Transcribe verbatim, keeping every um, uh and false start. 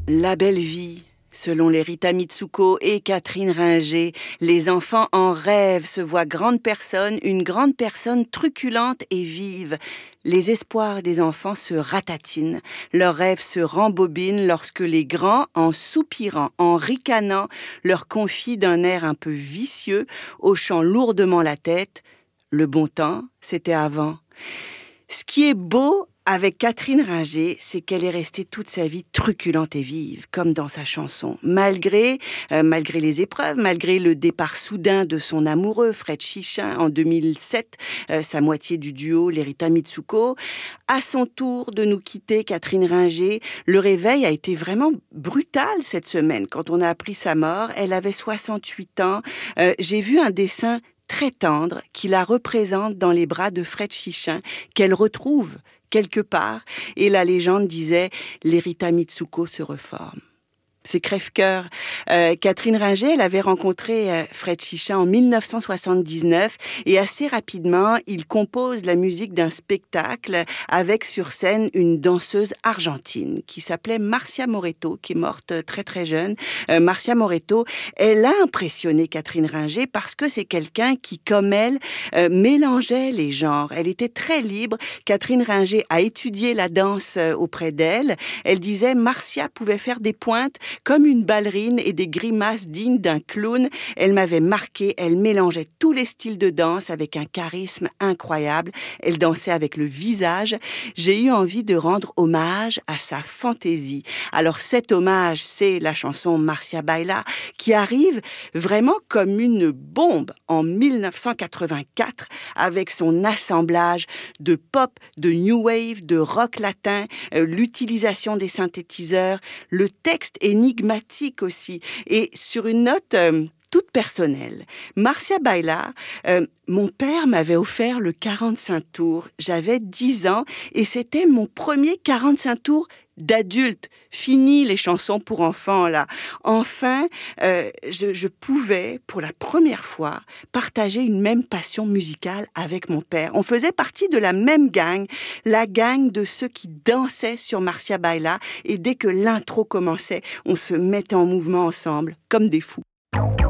La belle vie, selon les Rita Mitsuko et Catherine Ringer, les enfants en rêve se voient grande personne, une grande personne truculente et vive. Les espoirs des enfants se ratatinent, leurs rêves se rembobinent lorsque les grands, en soupirant, en ricanant, leur confient d'un air un peu vicieux, hochant lourdement la tête. Le bon temps, c'était avant. Ce qui est beau avec Catherine Ringer, c'est qu'elle est restée toute sa vie truculente et vive, comme dans sa chanson. Malgré, euh, malgré les épreuves, malgré le départ soudain de son amoureux, Fred Chichin, en deux mille sept, euh, sa moitié du duo, les Rita Mitsuko, à son tour de nous quitter, Catherine Ringer, le réveil a été vraiment brutal cette semaine. Quand on a appris sa mort, elle avait soixante-huit ans. Euh, j'ai vu un dessin très tendre qui la représente dans les bras de Fred Chichin, qu'elle retrouve quelque part, et la légende disait « les Rita Mitsuko se reforment ». C'est crève-cœur. Euh, Catherine Ringer, elle avait rencontré euh, Fred Chichin en mille neuf cent soixante-dix-neuf et assez rapidement, il compose la musique d'un spectacle avec sur scène une danseuse argentine qui s'appelait Marcia Moreto, qui est morte très très jeune. Euh, Marcia Moreto, elle a impressionné Catherine Ringer parce que c'est quelqu'un qui, comme elle, euh, mélangeait les genres. Elle était très libre. Catherine Ringer a étudié la danse euh, auprès d'elle. Elle disait Marcia pouvait faire des pointes comme une ballerine et des grimaces dignes d'un clown. Elle m'avait marquée, elle mélangeait tous les styles de danse avec un charisme incroyable. Elle dansait avec le visage. J'ai eu envie de rendre hommage à sa fantaisie. Alors cet hommage, c'est la chanson Marcia Baila, qui arrive vraiment comme une bombe en mille neuf cent quatre-vingt-quatre avec son assemblage de pop, de new wave, de rock latin, euh, l'utilisation des synthétiseurs, le texte énigmatique aussi. Et sur une note euh, toute personnelle, Marcia Baila, euh, mon père m'avait offert le quarante-cinq tours. J'avais dix ans et c'était mon premier quarante-cinq tours d'adulte. Fini les chansons pour enfants, là. Enfin, euh, je, je pouvais, pour la première fois, partager une même passion musicale avec mon père. On faisait partie de la même gang, la gang de ceux qui dansaient sur Marcia Baila. Et dès que l'intro commençait, on se mettait en mouvement ensemble, comme des fous.